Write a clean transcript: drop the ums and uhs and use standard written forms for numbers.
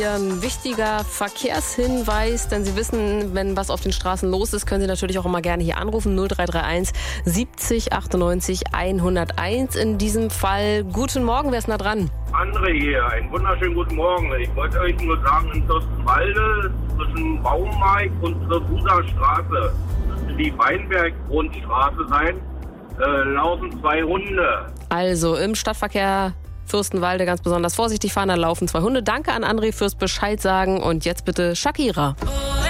Ein wichtiger Verkehrshinweis, denn Sie wissen, wenn was auf den Straßen los ist, können Sie natürlich auch immer gerne hier anrufen. 0331 70 98 101. In diesem Fall guten Morgen, wer ist da dran? André hier, einen wunderschönen guten Morgen. Ich wollte euch nur sagen, in Fürstenwalde zwischen Baumarkt und Trefuser Straße, das die Weinberg-Grundstraße sein, laufen 2 Hunde. Also im Stadtverkehr Fürstenwalde ganz besonders vorsichtig fahren, da laufen 2 Hunde. Danke an André fürs Bescheid sagen und jetzt bitte Shakira.